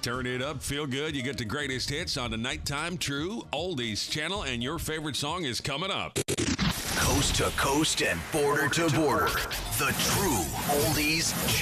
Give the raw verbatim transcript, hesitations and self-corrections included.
Turn it up, feel good. You get the greatest hits on the Nighttime True Oldies channel, and your favorite song is coming up. Coast to coast and border to border. The True Oldies